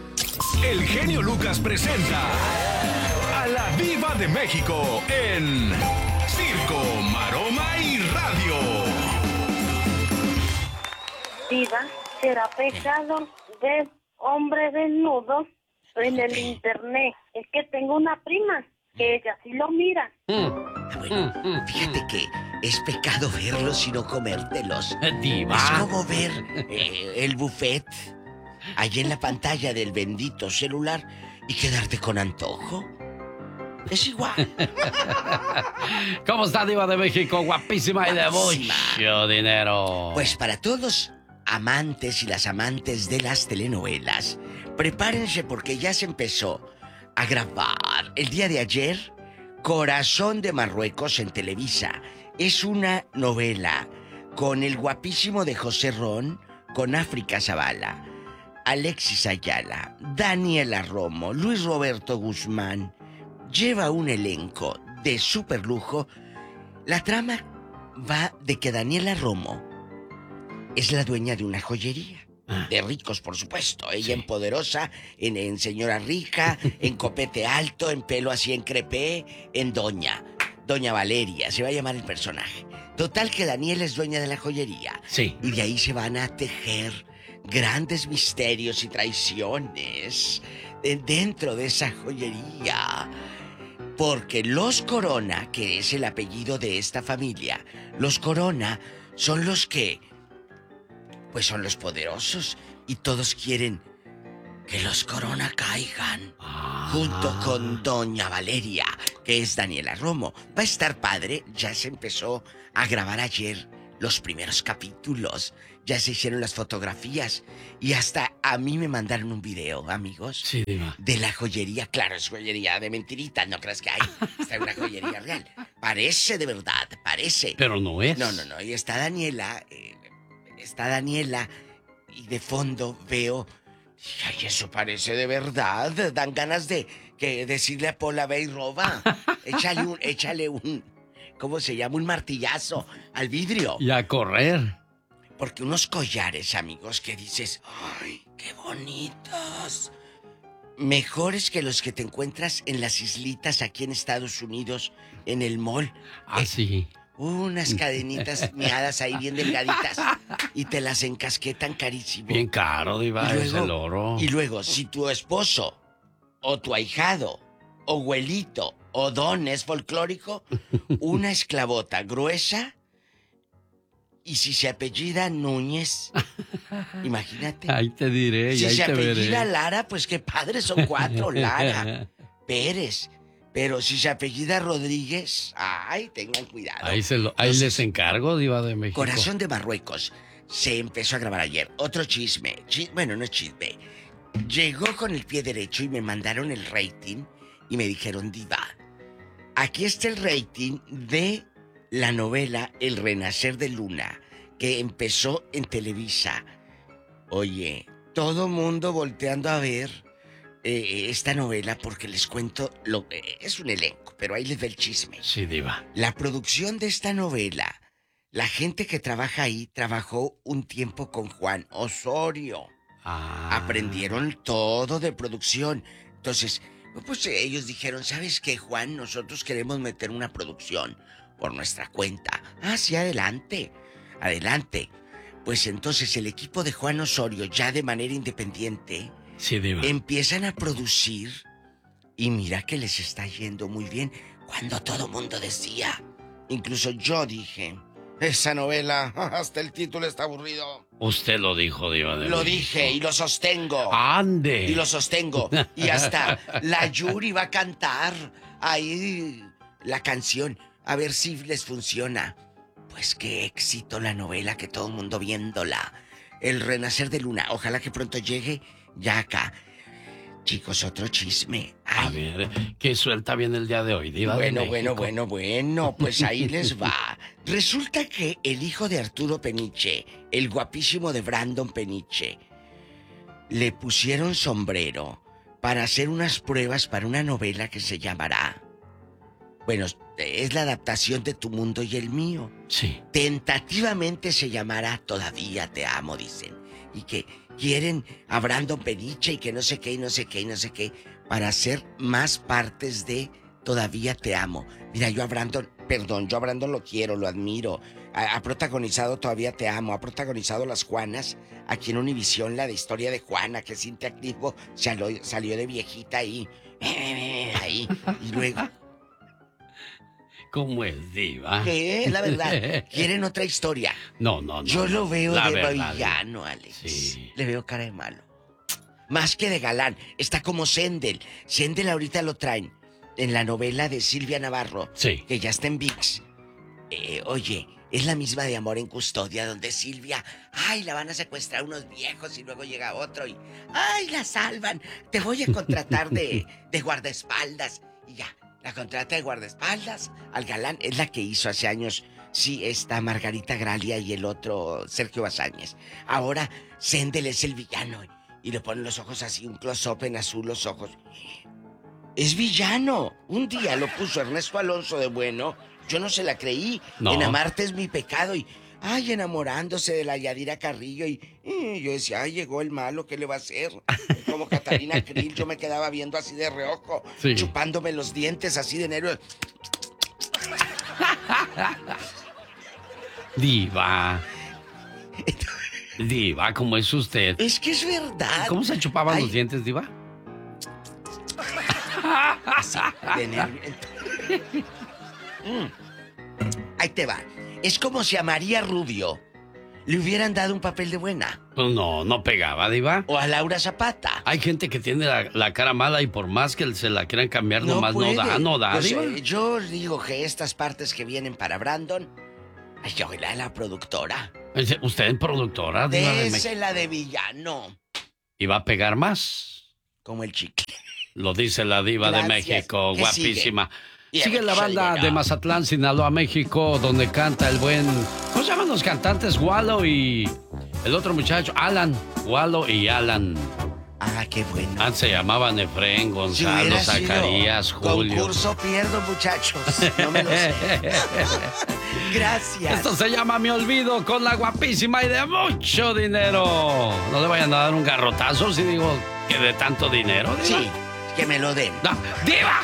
El genio Lucas presenta a la Diva de México en Circo, Maroma y Radio. Diva, ¿será pecado ver hombre desnudo en el internet? Es que tengo una prima que ella sí lo mira. Bueno, fíjate que es pecado verlos y no comértelos. Diva. Es como ver el buffet allí en la pantalla del bendito celular y quedarte con antojo. Es igual. ¿Cómo está, Diva de México? Guapísima y de Guapísima. mucho dinero. Pues para todos los amantes y las amantes de las telenovelas, prepárense porque ya se empezó a grabar. El día de ayer, Corazón de Marruecos en Televisa. Es una novela con el guapísimo de José Ron, con África Zavala, Alexis Ayala, Daniela Romo, Luis Roberto Guzmán. Lleva un elenco de superlujo. La trama va de que Daniela Romo es la dueña de una joyería. De ricos, por supuesto. Ella en poderosa, en señora rica, en copete alto, en pelo así en crepé, en Doña Valeria, se va a llamar el personaje. Total que Daniela es dueña de la joyería. Sí. Y de ahí se van a tejer grandes misterios y traiciones dentro de esa joyería. Porque los Corona, que es el apellido de esta familia, los Corona son los que, pues son los poderosos y todos quieren que los Corona caigan. Junto con Doña Valeria, que es Daniela Romo. Va a estar padre, ya se empezó a grabar ayer los primeros capítulos. Ya se hicieron las fotografías y hasta a mí me mandaron un video, amigos. Sí, Diva. De la joyería. Claro, es joyería de mentiritas, no creas que hay. Está en una joyería real. Parece de verdad, parece. Pero no es. No. Y está Daniela y de fondo veo... Ay, eso parece de verdad. Dan ganas de decirle a Pola, ve y roba. Échale un... ¿Cómo se llama? Un martillazo al vidrio. Y a correr. Porque unos collares, amigos, que dices... ¡Ay, qué bonitos! Mejores que los que te encuentras en las islitas aquí en Estados Unidos, en el mall. Sí. Unas cadenitas miadas ahí bien delgaditas y te las encasquetan carísimo. Bien caro, Diva, es el oro. Y luego, si tu esposo, o tu ahijado, o abuelito, o don es folclórico, una esclavota gruesa, y si se apellida Núñez, imagínate. Ahí te diré, y ahí Si se te veré. apellida Lara, pues qué padre, son 4, Lara, Pérez. Pero si se apellida Rodríguez, ay, tengan cuidado. Ahí Entonces, les encargo, Diva de México. Corazón de Marruecos se empezó a grabar ayer. Otro chisme. Bueno, no es chisme. Llegó con el pie derecho y me mandaron el rating y me dijeron, Diva, aquí está el rating de la novela El Renacer de Luna, que empezó en Televisa. Oye, todo mundo volteando a ver esta novela porque les cuento, es un elenco, pero ahí les va el chisme. Sí, Diva. La producción de esta novela, la gente que trabaja ahí trabajó un tiempo con Juan Osorio. Aprendieron todo de producción. Entonces, pues ellos dijeron, ¿sabes qué, Juan? Nosotros queremos meter una producción por nuestra cuenta. Sí, adelante. Pues entonces el equipo de Juan Osorio, ya de manera independiente, sí, Diva, empiezan a producir y mira que les está yendo muy bien cuando todo mundo decía, incluso yo dije, esa novela, hasta el título está aburrido. Usted lo dijo, Diva de Lo México. dije y lo sostengo. ¡Ande! Y lo sostengo. Y hasta la Yuri va a cantar ahí la canción. A ver si les funciona. Pues qué éxito la novela, que todo el mundo viéndola. El Renacer de Luna. Ojalá que pronto llegue ya acá. Chicos, otro chisme. Ay. A ver, ¿qué suelta bien el día de hoy, Diva de México? Bueno, pues ahí les va. Resulta que el hijo de Arturo Peniche, el guapísimo de Brandon Peniche, le pusieron sombrero para hacer unas pruebas para una novela que se llamará... Bueno, es la adaptación de Tu Mundo y el Mío. Sí. Tentativamente se llamará Todavía Te Amo, dicen. Y que quieren a Brandon Peniche y que no sé qué, y no sé qué, y no sé qué, para hacer más partes de Todavía Te Amo. Mira, yo a Brandon lo quiero, lo admiro. Ha protagonizado Todavía Te Amo, ha protagonizado Las Juanas, aquí en Univisión, la de Historia de Juana, que Cintia Activo salió de viejita ahí, y luego... ¿Cómo es, diva? ¿Qué? La verdad, ¿quieren otra historia? No. Yo lo veo de villano, Alex. Sí. Le veo cara de malo. Más que de galán, está como Sendel. Sendel ahorita lo traen en la novela de Silvia Navarro, sí, que ya está en ViX. Oye, es la misma de Amor en Custodia, donde Silvia, la van a secuestrar unos viejos y luego llega otro y, la salvan. Te voy a contratar de guardaespaldas. Y ya, la contrata de guardaespaldas al galán. Es la que hizo hace años, sí, está Margarita Gralia y el otro Sergio Bazáñez. Ahora Sendel es el villano y le ponen los ojos así, un close-up en azul los ojos. Es villano. Un día lo puso Ernesto Alonso de bueno. Yo no se la creí. No. En Amarte es mi pecado. Y, enamorándose de la Yadira Carrillo. Y yo decía, llegó el malo, ¿qué le va a hacer? Como Catalina Krill, yo me quedaba viendo así de reojo. Sí. Chupándome los dientes así de nervios. Diva. Diva, ¿cómo es usted? Es que es verdad. ¿Cómo se chupaban los dientes, diva? Así, de nervios. Ahí te va. Es como si a María Rubio le hubieran dado un papel de buena. No pegaba, diva. O a Laura Zapata. Hay gente que tiene la cara mala y por más que se la quieran cambiar, nomás no da, pues, diva. Yo digo que estas partes que vienen para Brandon, yo la productora. ¿Usted es productora, diva de México? Désela de villano. ¿Y va a pegar más? Como el chicle. Lo dice la diva de México, guapísima. Sigue la banda de Mazatlán, Sinaloa, México, donde canta el buen... ¿Cómo se llaman los cantantes? Wallo y el otro muchacho, Alan. Wallo y Alan. Qué bueno. Antes se llamaban Efrén, Gonzalo, Zacarías, Julio. Concurso pierdo, muchachos. No me lo sé. Gracias. Esto se llama Me Olvido, con la guapísima y de mucho dinero. No le vayan a dar un garrotazo si digo que de tanto dinero, ¿diva? Sí, que me lo den. ¡Diva!